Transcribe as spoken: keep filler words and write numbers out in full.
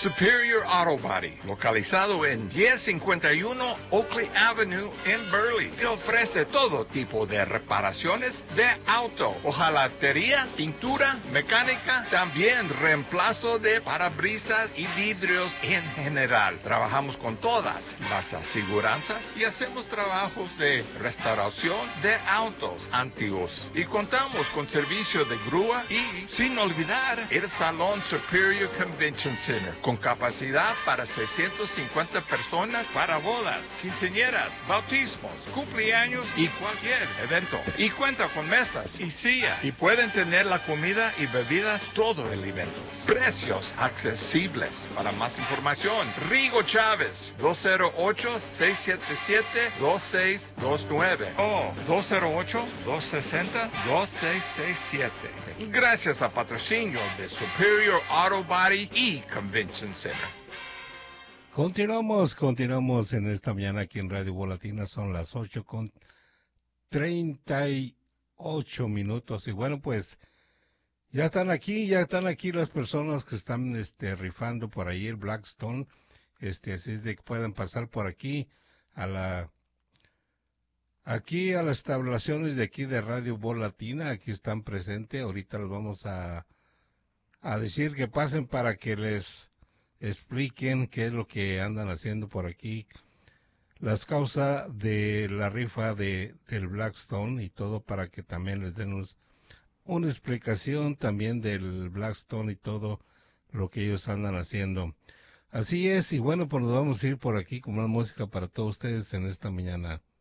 Superior Auto Body, localizado en diez cincuenta y uno Oakley Avenue en Burley. Te ofrece todo tipo de reparaciones de auto, hojalatería, pintura, mecánica, también reemplazo de parabrisas y vidrios en general. Trabajamos con todas las aseguranzas y hacemos trabajos de restauración de autos antiguos. Y contamos con servicio de grúa y, sin olvidar, el Salón Superior Convention Center, con capacidad para seiscientas cincuenta personas para bodas, quinceañeras, bautismos, cumpleaños y cualquier evento. Y cuenta con mesas y silla. Y pueden tener la comida y bebidas todo el evento. Precios accesibles. Para más información, Rigo Chávez, dos cero ocho, seis siete siete, dos seis dos nueve o dos cero ocho, dos seis cero, dos seis seis siete. Gracias a patrocinio de Superior Auto Body y Convention Center. Continuamos, continuamos en esta mañana aquí en Radio Voz Latina. Son las ocho con treinta y ocho minutos. Y bueno, pues ya están aquí, ya están aquí las personas que están este, rifando por ahí el Blackstone. Este, así es de que puedan pasar por aquí a la aquí a las instalaciones de aquí de Radio Voz Latina. Aquí están presentes. Ahorita los vamos a a decir que pasen para que les expliquen qué es lo que andan haciendo por aquí, las causas de la rifa de del Blackstone y todo, para que también les den unos, una explicación también del Blackstone y todo lo que ellos andan haciendo. Así es, y bueno, pues nos vamos a ir por aquí con una música para todos ustedes en esta mañana.